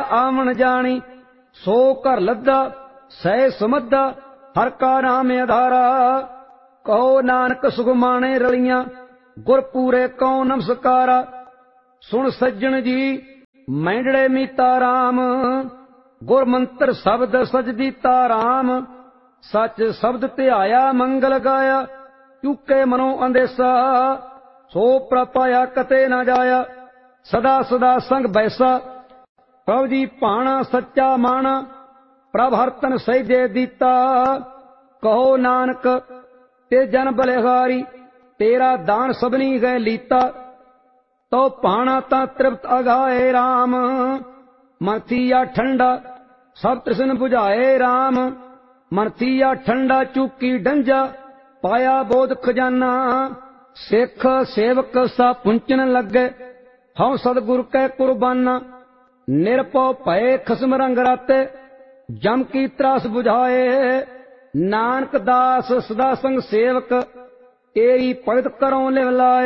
आवन जानी। सो घर लद्दा सह सुमद्दा हर का नाम आधारा। कहो नानक सुखमाने रलियां गुर पूरे कौ नमस्कारा। सुन सज्जन जी मैंडड़े मीता राम गुर मंत्र शब्द सजदीता राम। सच शब्द ध्याया मंगल गाया चुके मनो अंदेसा। सो प्रपाया कते न जाया सदा सदा संग बैसा। प्रभु जी भाणा सच्चा माना प्रभ हरतन सहजे दीता। कहो नानक ते जन बलिहारी तेरा दान सबनी गए लीता। तो भाणा ता तृप्त अगाए राम मन थिया ठंडा सब तृष्ण बुझाए राम। मन थिया ठंडा चूकी डंजा पाया बोध खजाना। सिख सेवक सा पुंचन लगे हऊँ सतगुरु कै कुर्बाना। निरपौ भय खसम रंग राते जम की त्रास बुझाए। नानक दास सदा संग सेवक तेरी भगत करों लिव लाए।